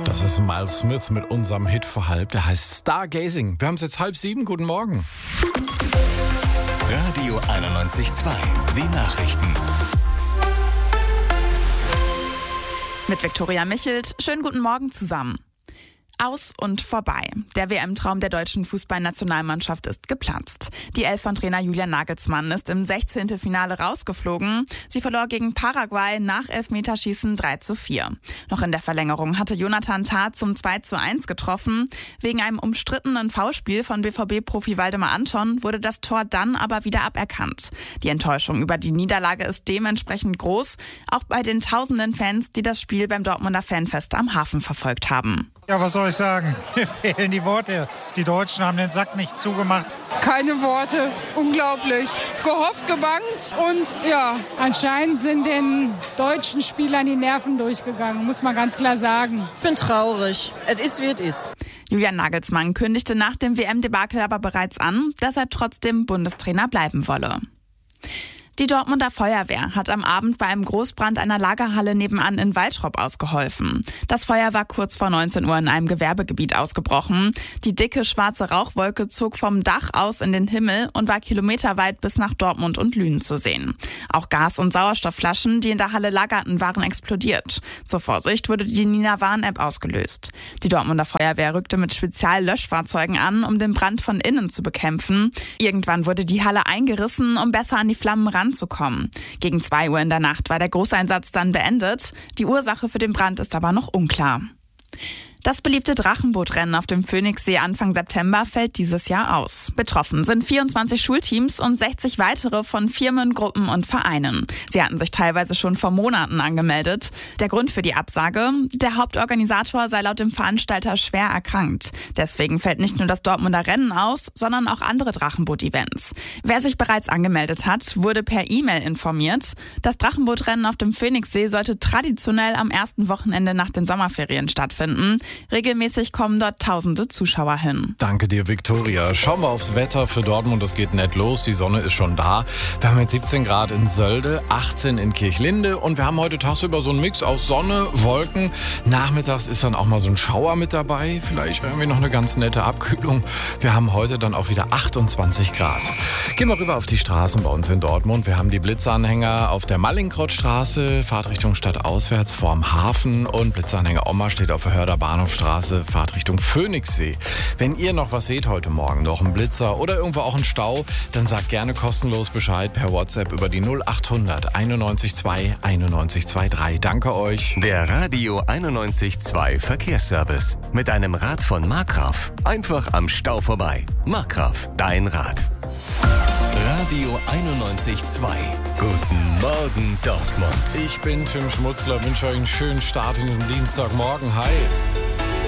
Das ist Miles Smith mit unserem Hit vor halb. Der heißt Stargazing. Wir haben es jetzt 6:30. Guten Morgen. Radio 91.2. Die Nachrichten. Mit Viktoria Michelt. Schönen guten Morgen zusammen. Aus und vorbei. Der WM-Traum der deutschen Fußballnationalmannschaft ist geplatzt. Die Elf von Trainer Julian Nagelsmann ist im 16. Finale rausgeflogen. Sie verlor gegen Paraguay nach Elfmeterschießen 3:4. Noch in der Verlängerung hatte Jonathan Tah zum 2:1 getroffen. Wegen einem umstrittenen Foulspiel von BVB-Profi Waldemar Anton wurde das Tor dann aber wieder aberkannt. Die Enttäuschung über die Niederlage ist dementsprechend groß, auch bei den tausenden Fans, die das Spiel beim Dortmunder Fanfest am Hafen verfolgt haben. Ja, was soll ich sagen? Mir fehlen die Worte. Die Deutschen haben den Sack nicht zugemacht. Keine Worte. Unglaublich. Gehofft, gebangt und ja. Anscheinend sind den deutschen Spielern die Nerven durchgegangen, muss man ganz klar sagen. Ich bin traurig. Es ist, wie es ist. Julian Nagelsmann kündigte nach dem WM-Debakel aber bereits an, dass er trotzdem Bundestrainer bleiben wolle. Die Dortmunder Feuerwehr hat am Abend bei einem Großbrand einer Lagerhalle nebenan in Waltrop ausgeholfen. Das Feuer war kurz vor 19 Uhr in einem Gewerbegebiet ausgebrochen. Die dicke schwarze Rauchwolke zog vom Dach aus in den Himmel und war kilometerweit bis nach Dortmund und Lünen zu sehen. Auch Gas- und Sauerstoffflaschen, die in der Halle lagerten, waren explodiert. Zur Vorsicht wurde die Nina-Warn-App ausgelöst. Die Dortmunder Feuerwehr rückte mit Spezial-Löschfahrzeugen an, um den Brand von innen zu bekämpfen. Irgendwann wurde die Halle eingerissen, um besser an die Flammen ranzukommen. Gegen 2 Uhr in der Nacht war der Großeinsatz dann beendet. Die Ursache für den Brand ist aber noch unklar. Das beliebte Drachenbootrennen auf dem Phoenixsee Anfang September fällt dieses Jahr aus. Betroffen sind 24 Schulteams und 60 weitere von Firmen, Gruppen und Vereinen. Sie hatten sich teilweise schon vor Monaten angemeldet. Der Grund für die Absage? Der Hauptorganisator sei laut dem Veranstalter schwer erkrankt. Deswegen fällt nicht nur das Dortmunder Rennen aus, sondern auch andere Drachenboot-Events. Wer sich bereits angemeldet hat, wurde per E-Mail informiert. Das Drachenbootrennen auf dem Phoenixsee sollte traditionell am ersten Wochenende nach den Sommerferien stattfinden. Regelmäßig kommen dort tausende Zuschauer hin. Danke dir, Viktoria. Schauen wir aufs Wetter für Dortmund. Es geht nett los. Die Sonne ist schon da. Wir haben jetzt 17 Grad in Sölde, 18 in Kirchlinde und wir haben heute tagsüber so einen Mix aus Sonne, Wolken. Nachmittags ist dann auch mal so ein Schauer mit dabei. Vielleicht irgendwie noch eine ganz nette Abkühlung. Wir haben heute dann auch wieder 28 Grad. Gehen wir rüber auf die Straßen bei uns in Dortmund. Wir haben die Blitzanhänger auf der Mallinckrodt-Straße, Fahrtrichtung stadtauswärts vorm Hafen und Blitzanhänger Oma steht auf der Hörder Bahnhofstraße, Fahrtrichtung Phoenixsee. Wenn ihr noch was seht heute Morgen, noch einen Blitzer oder irgendwo auch einen Stau, dann sagt gerne kostenlos Bescheid per WhatsApp über die 0800 91 2 91 23. Danke euch. Der Radio 91.2 Verkehrsservice. Mit einem Rad von Markgraf. Einfach am Stau vorbei. Markgraf, dein Rad. Radio 91.2. Guten Morgen, Dortmund. Ich bin Tim Schmutzler, wünsche euch einen schönen Start in diesen Dienstagmorgen. Hi.